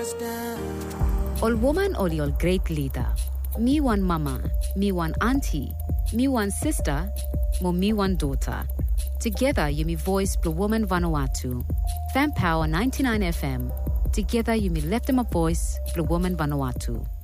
All woman or all great leader. Me one mama, me one auntie, me one sister, mo me one daughter. Together you me voice Blue Woman Vanuatu. Fan Power 99 FM. Together you me lift them a voice Blue Woman Vanuatu.